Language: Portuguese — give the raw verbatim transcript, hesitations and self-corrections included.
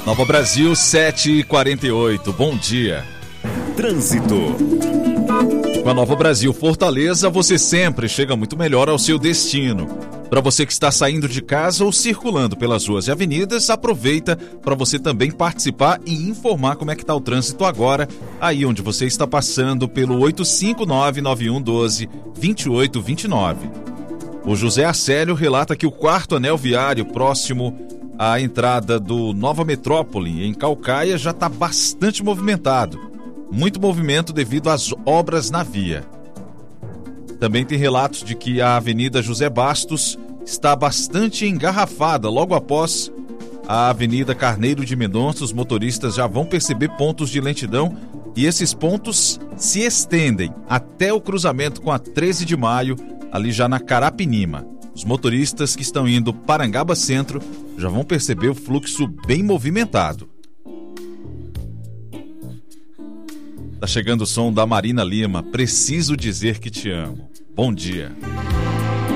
Nova Brasil, sete e quarenta e oito. Bom dia. Trânsito. Com a Nova Brasil Fortaleza, você sempre chega muito melhor ao seu destino. Para você que está saindo de casa ou circulando pelas ruas e avenidas, aproveita para você também participar e informar como é que está o trânsito agora, aí onde você está passando pelo oito cinco nove, nove um um dois, dois oito dois nove. O José Arcélio relata que o quarto anel viário próximo à entrada do Nova Metrópole, em Caucaia, já está bastante movimentado. Muito movimento devido às obras na via. Também tem relatos de que a Avenida José Bastos está bastante engarrafada. Logo após a Avenida Carneiro de Mendonça, os motoristas já vão perceber pontos de lentidão e esses pontos se estendem até o cruzamento com a treze de maio, ali já na Carapinima. Os motoristas que estão indo Parangaba Centro já vão perceber o fluxo bem movimentado. Tá chegando o som da Marina Lima, Preciso Dizer Que Te Amo. Bom dia.